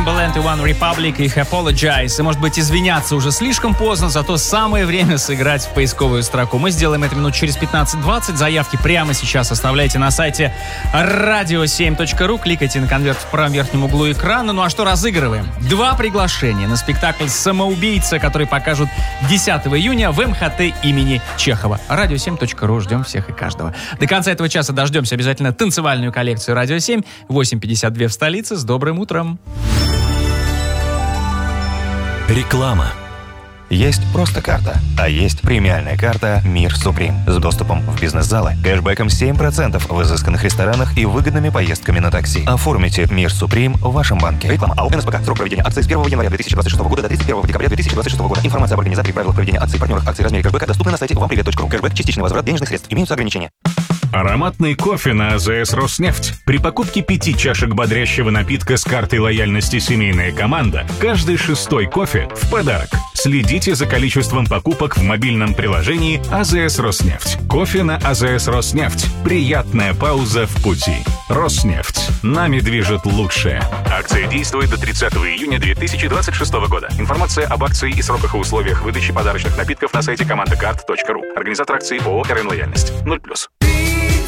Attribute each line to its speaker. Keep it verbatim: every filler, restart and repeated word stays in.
Speaker 1: Timbaland и One Republic, их Apologize. И, может быть, извиняться уже слишком поздно, зато самое время сыграть в поисковую строку. Мы сделаем это минут через пятнадцать-двадцать. Заявки прямо сейчас оставляйте на сайте радио семь точка ру. Кликайте на конверт в правом верхнем углу экрана. Ну а что разыгрываем? Два приглашения на спектакль «Самоубийца», который покажут десятого июня в эм ха тэ имени Чехова. радио семь точка ру. Ждем всех и каждого. До конца этого часа дождемся обязательно танцевальную коллекцию «Радио семь». восемь пятьдесят два в столице. С добрым утром.
Speaker 2: Реклама. Есть просто карта, а есть премиальная карта «Мир Суприм» с доступом в бизнес-залы, кэшбэком семь процентов в изысканных ресторанах и выгодными поездками на такси. Оформите «Мир Суприм» в вашем банке. Реклама АО «эн эс пэ ка». Срок проведения акции с первого января две тысячи двадцать шестого года до тридцать первого декабря две тысячи двадцать шестого года. Информация об организаторе и правилах проведения акций, партнерах акций, размере кэшбэка доступна на сайте вампривет точка ру. Кэшбэк – частичный возврат денежных средств. Имеются ограничения.
Speaker 3: Ароматный кофе на а зэ эс «Роснефть». При покупке пяти чашек бодрящего напитка с картой лояльности «Семейная команда» каждый шестой кофе в подарок. Следите за количеством покупок в мобильном приложении а зэ эс «Роснефть». Кофе на а зэ эс «Роснефть». Приятная пауза в пути. «Роснефть». Нами движет лучшее. Акция действует до тридцатого июня две тысячи двадцать шестого года. Информация об акции и сроках и условиях выдачи подарочных напитков на сайте командакарт точка ру. Организатор акции ООО «эр эн Лояльность». ноль плюс.